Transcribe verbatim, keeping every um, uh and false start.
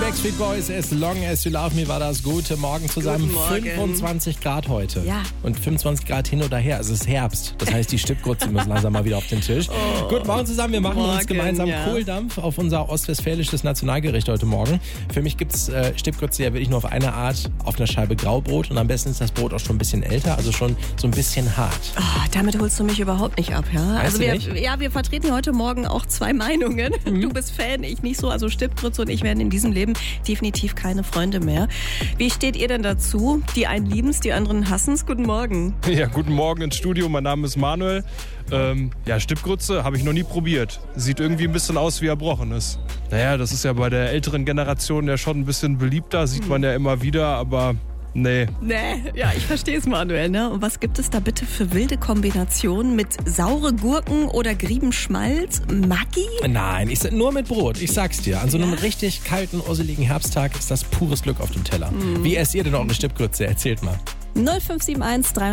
Backstreet Boys, As Long As You Love Me war das. Guten Morgen zusammen. Guten Morgen. fünfundzwanzig Grad heute. Ja. Und fünfundzwanzig Grad hin oder her. Also es ist Herbst. Das heißt, die Stippgrütze müssen langsam mal wieder auf den Tisch. Oh. Guten Morgen zusammen. Wir machen Morgen, uns gemeinsam ja. Kohldampf auf unser ostwestfälisches Nationalgericht heute Morgen. Für mich gibt es äh, Stippgrütze ja wirklich nur auf eine Art, auf einer Scheibe Graubrot. Und am besten ist das Brot auch schon ein bisschen älter, also schon so ein bisschen hart. Oh, damit holst du mich überhaupt nicht ab, ja? Weißt Also du wir, nicht? ja, wir vertreten heute Morgen auch zwei Meinungen. Mhm. Du bist Fan, ich nicht so. Also Stippgrütze und ich werden in diesem Leben definitiv keine Freunde mehr. Wie steht ihr denn dazu? Die einen lieben es, die anderen hassen es. Guten Morgen. Ja, guten Morgen ins Studio. Mein Name ist Manuel. Ähm, ja, Stippgrütze habe ich noch nie probiert. Sieht irgendwie ein bisschen aus wie Erbrochenes. Naja, das ist ja bei der älteren Generation ja schon ein bisschen beliebter. Sieht man ja immer wieder, aber nee. Nee, ja, ich verstehe es, Manuel. Ne? Und was gibt es da bitte für wilde Kombinationen mit saure Gurken oder Griebenschmalz? Maggi? Nein, ich, nur mit Brot. Ich sag's dir. An so einem Ja. richtig kalten, urseligen Herbsttag ist das pures Glück auf dem Teller. Wie esst ihr denn eure Stippgrütze? Erzählt mal. null fünf sieben eins drei